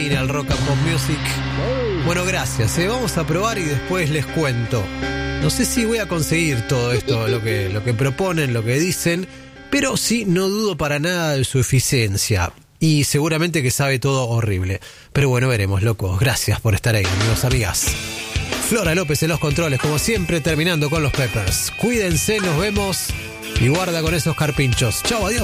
define al rock and pop music. Bueno, gracias, vamos a probar y después les cuento. No sé si voy a conseguir todo esto, lo que proponen, lo que dicen, pero sí, no dudo para nada de su eficiencia. Y seguramente que sabe todo horrible. Pero bueno, veremos, locos. Gracias por estar ahí, amigos, amigas. Flora López en los controles, como siempre, terminando con los Peppers. Cuídense, nos vemos y guarda con esos carpinchos. Chau, adiós.